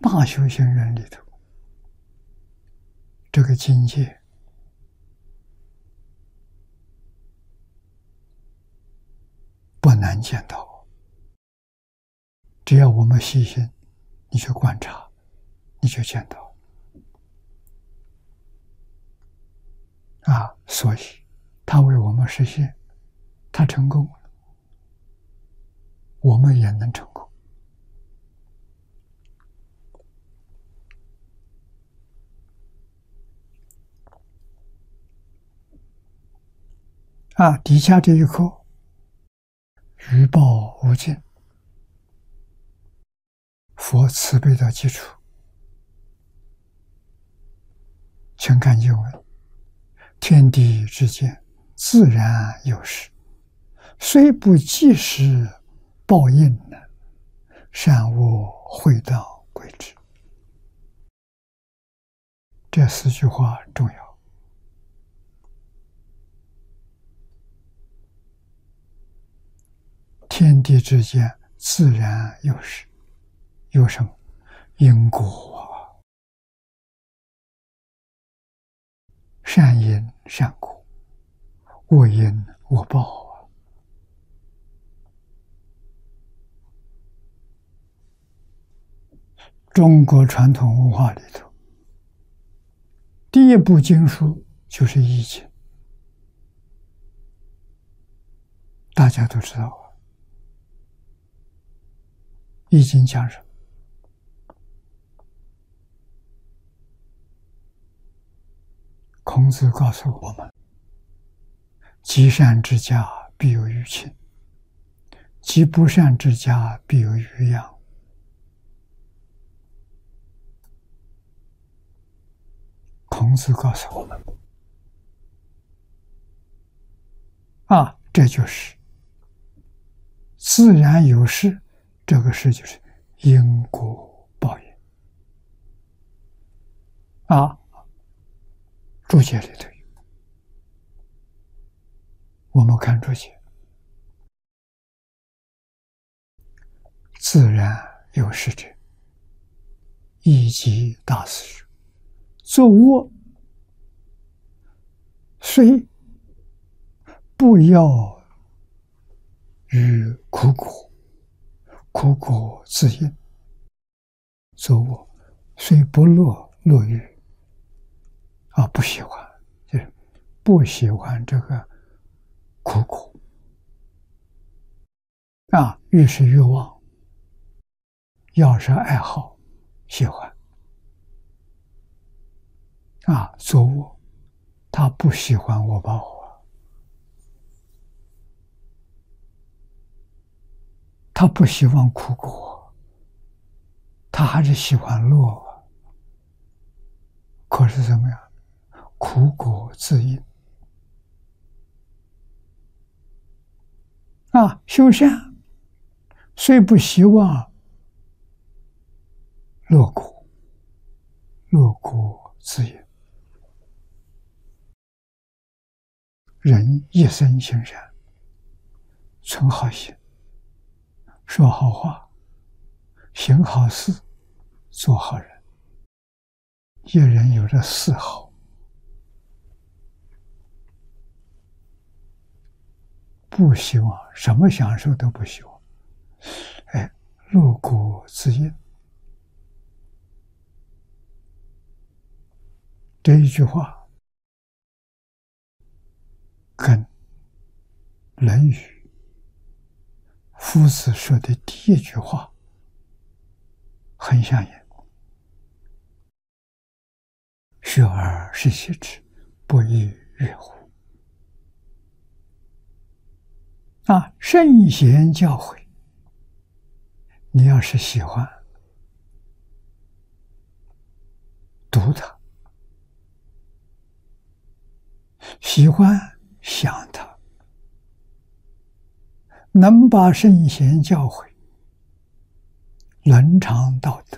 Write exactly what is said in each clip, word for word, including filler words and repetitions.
大修行人里头，这个境界不难见到。只要我们细心，你去观察，你就见到。啊，所以他为我们实现，他成功了，我们也能成功。啊，底下这一课，余报无尽，佛慈悲的基础。请看经文：天地之间，自然有时，虽不即时报应呢，善恶会道归之。这四句话重要。天地之间自然有时，有什么？因果啊，善因善果，恶因恶报啊。中国传统文化里头，第一部经书就是《易经》，大家都知道啊。《易经》讲什么？孔子告诉我们：积善之家必有余庆，积不善之家必有余殃。孔子告诉我们，啊，这就是自然有事，这个事就是因果报应。啊，注解里头有，我们看注解：自然有事者，亦即大事者。作恶，虽不要于苦果，苦果自应。作恶虽不乐，乐于啊，不喜欢，就是不喜欢这个苦果啊，欲是欲望，要是爱好，喜欢啊，作恶，他不喜欢恶报啊，他不喜欢苦果，他还是喜欢乐。可是怎么样？苦果自应啊，修善虽不希望乐果，乐果自应。人一生行善，存好心，说好话，行好事，做好人。一人有着四好，不希望什么享受都不希望，哎，乐果自应。这一句话跟《论语》夫子说的第一句话很相应。学而时习之，不亦说乎？啊，圣贤教诲，你要是喜欢读它，喜欢想它，能把圣贤教诲伦常道德，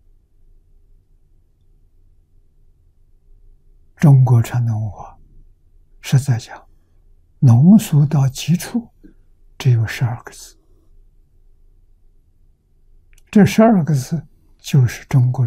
中国传统文化实在讲浓缩到极处，只有十二个字。这十二个字就是中国